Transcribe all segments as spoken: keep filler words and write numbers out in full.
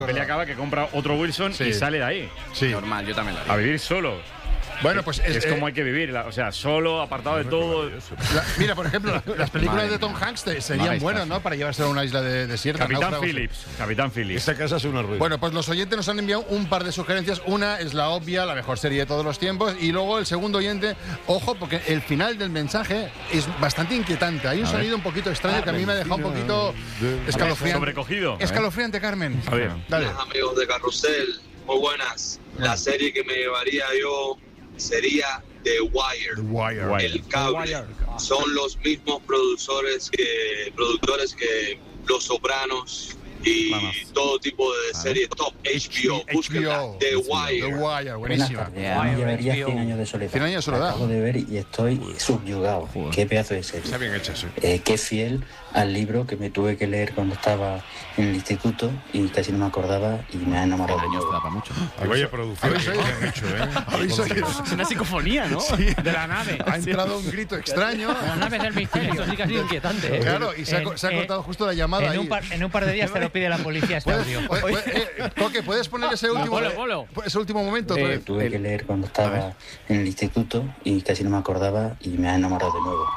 La pelea acaba que compra otro Wilson sí. y sale de ahí. Sí. Normal, yo también lo haría. A vivir solo. Bueno, pues es, es, es como eh, hay que vivir, o sea, solo, apartado de todo. La, mira, por ejemplo, las películas de Tom Hanks te, serían buenas, ¿no? Para llevarse a una isla de, desierta. Capitán Phillips, Capitán Phillips. Esta casa es una ruina. Bueno, pues los oyentes nos han enviado un par de sugerencias. Una es la obvia, la mejor serie de todos los tiempos. Y luego el segundo oyente, ojo, porque el final del mensaje es bastante inquietante. Hay un a sonido ver. un poquito extraño Carmen, que a mí me ha dejado un poquito escalofriante. Sobrecogido. Escalofriante, Carmen. A ver, dale. Hola, amigos de Carrusel, muy buenas. La serie que me llevaría yo sería The Wire. The Wire. El cable. Son los mismos productores que productores que Los Sopranos y Vamos. todo tipo de series top. H B O. Búsquenla. The Wire. The Wire, buenísima. A mí me llevaría cien años de soledad. cien años de soledad. Acabo de ver y estoy subyugado. Joder. Qué pedazo de serie. Está bien hecha, sí. Eh, qué fiel al libro que me tuve que leer cuando estaba en el instituto y casi no me acordaba y me ha enamorado de nuevo. Mucho. Vaya producción que han hecho, ¿eh? Es una psicofonía, ¿no? Sí. De la nave. Ha entrado un grito extraño. La nave del misterio. Eso sí que ha sido inquietante. ¿eh? Claro, y se ha, se ha cortado eh, justo la llamada en ahí. Un par, en un par de días te lo pide la policía este audio. ¿Puedes, puedes, eh, Toque, ¿puedes poner ese último, bolo, bolo. ese último momento? Eh, tuve que leer cuando estaba en el instituto y casi no me acordaba y me ha enamorado de nuevo.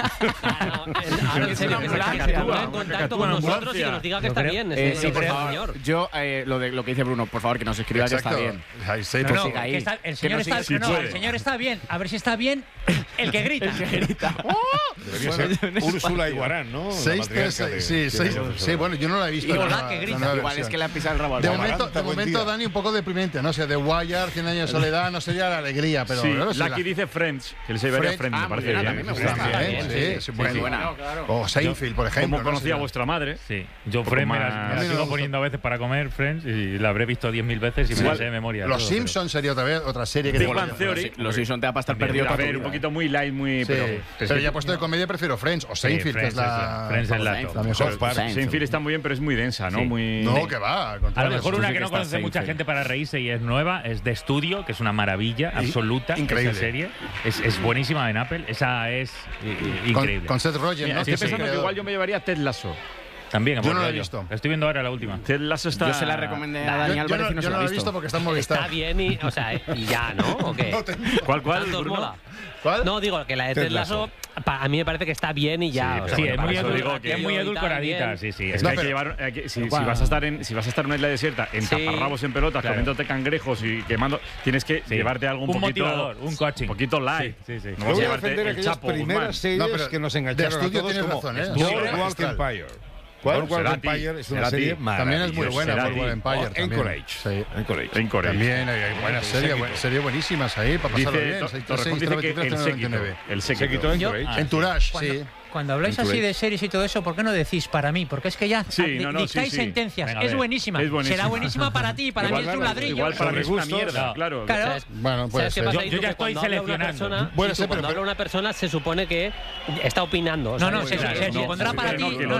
Ah, no, el, ahora en serio, que se actúa en contacto con nosotros y que nos diga que está creo, bien. Eh, sí, por favor. favor. Yo, eh, lo, de, lo que dice Bruno, por favor, que nos escriba que está bien. No, no, que está, el señor está, si no, el señor está bien. A ver si está bien el que grita. El que grita. Debería ser Úrsula Iguarán, ¿no? seis tres seis, sí, seis, sí, bueno, yo no la he visto. Y la que grita. Igual es que le ha pisado el rabo. De momento, de momento Dani, un poco deprimente, ¿no? O sea, The Wire, cien años de soledad, no sería la alegría, pero... Sí, no, Lucky la... dice Friends, que él se llevaría Friends, me parece bien. También me gusta. Sí, buena. O Seinfeld, por ejemplo. Como conocía a vuestra madre. Sí, yo Friends me la, me la sigo poniendo a veces para comer, Friends, y la habré visto diez mil veces y me la sé de memoria. Los Simpsons sería otra vez otra serie que... Big Bang Theory. Los Simpsons te va a estar perdido. A ver, un poquito muy light, muy... Pero ya puesto de comedia prefiero Friends o Seinfeld, que es la... Friends es la mejor parte. Seinfeld está muy bien, pero es muy densa, ¿no? Muy... No, que va. A lo mejor una que no conoce mucha gente para reírse y es nueva es The Studio, que es una maravilla absoluta. Increíble. Esa serie es, es buenísima en Apple. Esa es increíble. Con, con Seth Rogen, ¿no? Estoy pensando que igual yo me llevaría Ted Lasso. También, yo no la he visto. La estoy viendo ahora la última. Ted Lasso está... Yo se la recomendé a Dani Álvarez y no se la he visto porque está en Movistar. Está bien y, o sea, y ya, ¿no? ¿O qué? No te... ¿Cuál, cuál, mola? ¿Cuál? No, digo que la de Ted Lasso a mí me parece que está bien y ya. Sí, o sea, sí bueno, es, muy eso edul digo que es muy edulcoradita. Sí, sí. Es que hay que llevar, hay que, si, si, vas a estar en, si vas a estar en una isla desierta, en sí. taparrabos en pelotas, claro. comiéndote cangrejos y quemando, tienes que sí. llevarte algo un, un poquito, motivador, un coaching, un poquito light. Sí, sí, sí. No vas a llevarte defender aquellas chapo, primeras series no, pero que nos engancharon a todos como razón, ¿eh? Boardwalk Empire. Boardwalk Empire es una serie maravillosa. También es muy buena, Boardwalk Empire. Encourage. Sí. Encourage. Encourage. También hay buenas series, series buenísimas ahí para pasarlo bien. Dice que el séquito. El séquito. Entourage, sí. Cuando habláis así de series y todo eso, ¿por qué no decís para mí? Porque es que ya sí, no, no, dictáis sí, sí. sentencias. Venga, es, buenísima. es buenísima. Será buenísima para ti, para igual, mí es un ladrillo. Igual para mí es una mierda, no. claro. claro. Bueno, pues yo, yo ya estoy seleccionando. Persona, bueno, sí, cuando habla una persona se supone que está opinando. No, no, se supondrá para ti. No,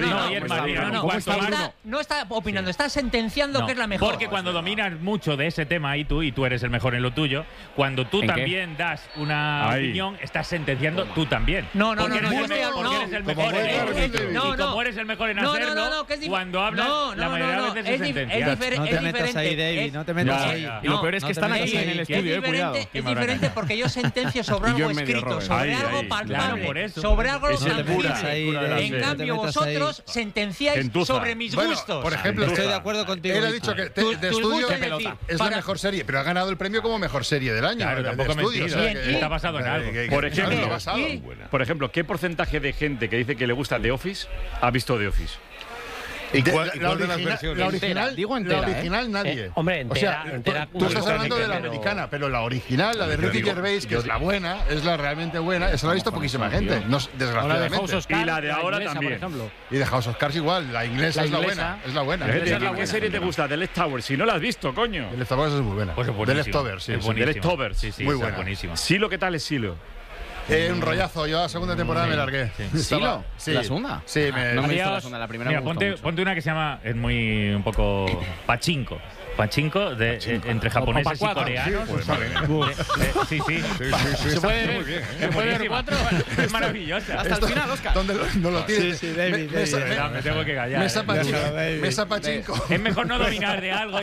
no, no está opinando, está sentenciando que es la mejor. Porque cuando dominas mucho de ese tema y tú, y tú eres el mejor en lo tuyo, cuando tú también das una opinión, estás sentenciando tú también. No, no, no, porque eres el mejor en No, y como eres el mejor en hacerlo, no, no, no, que es cuando hablas, no, no, la mayoría no, no, de veces es, es sentencias. Es diferente. No te metas ahí, David, no te metas ahí. Y lo peor es que están aquí en el estudio, cuidado. Es diferente porque yo sentencio sobre algo escrito, sobre algo palpable, sobre algo tangible. En cambio, vosotros sentenciáis sobre mis gustos. Por ejemplo, estoy de acuerdo contigo. Él ha dicho que The Studio es la mejor serie, pero ha ganado el premio como mejor serie del año. Claro, tampoco mentido. Está basado en algo. Por ejemplo, por ejemplo, ¿qué porcentaje de gente que dice que le gusta The Office ha visto The Office? ¿Y cuál, de, la, cuál de las versiones? La original, entera, digo entera, la original ¿eh? nadie. Eh, hombre, entera, o sea, entera, tú, tú estás hablando de la americana, pero la original, la de Ricky Gervais, que es la buena, es la realmente buena, esa la ha visto poquísima gente, no, desgraciadamente. Y la de ahora inglesa, también. Y de House of Cards igual, la inglesa la es la inglesa, buena, es la buena. ¿Qué serie, serie te gusta? The Leftovers, si no la has visto, coño. The Leftovers es muy buena. Pues The Leftovers, sí. The Leftovers, sí, sí, muy buena. Buenísima. Silo, ¿qué tal es Silo? Eh, un rollazo, yo la segunda temporada sí, me largué. Sí. ¿Silo? Sí. ¿La segunda? Sí, me, no me he visto la segunda, la primera mira, me gustó ponte, mucho. ponte una que se llama, es muy un poco pachinko, Pachinko de, eh, entre japoneses y coreanos. Sí, pues, vale. Sí, sí. Sí, sí, sí, ¿Se puede muy ver? bien, ¿eh? ¿Se puede ver cuatro? Es maravillosa. Hasta el final, Oscar. ¿Dónde lo, no lo tienes? Sí, sí, David, Me- mesa- David. me- Me tengo que callar. Mesa ¿eh? Pachinko. David. Mesa Pachinko. Es mejor no dominar de algo